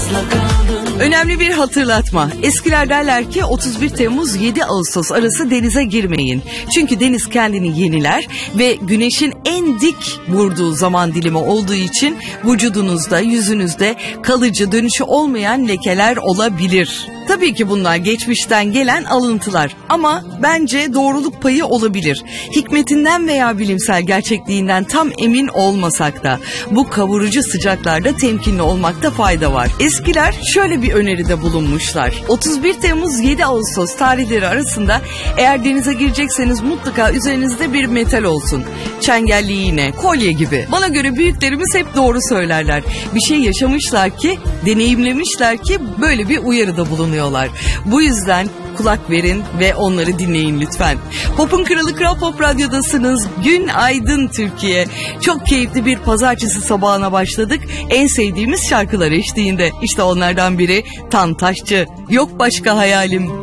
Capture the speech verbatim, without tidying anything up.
Önemli bir hatırlatma. Eskiler derler ki otuz bir Temmuz yedi Ağustos arası denize girmeyin. Çünkü deniz kendini yeniler ve güneşin en dik vurduğu zaman dilimi olduğu için vücudunuzda, yüzünüzde kalıcı, dönüşü olmayan lekeler olabilir. Tabii ki bunlar geçmişten gelen alıntılar ama bence doğruluk payı olabilir. Hikmetinden veya bilimsel gerçekliğinden tam emin olmasak da bu kavurucu sıcaklarda temkinli olmakta fayda var. Eskiler şöyle bir öneride bulunmuşlar. otuz bir Temmuz yedi Ağustos tarihleri arasında eğer denize girecekseniz mutlaka üzerinizde bir metal olsun. Çengelli iğne, kolye gibi. Bana göre büyüklerimiz hep doğru söylerler. Bir şey yaşamışlar ki, deneyimlemişler ki böyle bir uyarıda bulunuyor. Bu yüzden kulak verin ve onları dinleyin lütfen. Pop'un Kralı Kral Pop Radyo'dasınız. Gün aydın Türkiye. Çok keyifli bir pazartesi sabahına başladık. En sevdiğimiz şarkılar eşliğinde. İşte onlardan biri Tan Taşçı. Yok başka hayalim.